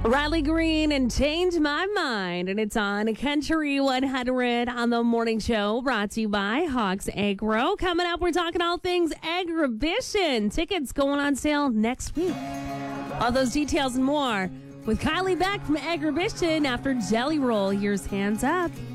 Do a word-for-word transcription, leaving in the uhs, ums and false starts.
Riley Green and Change My Mind. And it's on Country one hundred on the morning show, brought to you by Hawks Agro. Coming up, we're talking all things Agribition. Tickets going on sale next week. All those details and more with Kylie Beck from Agribition after Jelly Roll. Here's Hands Up.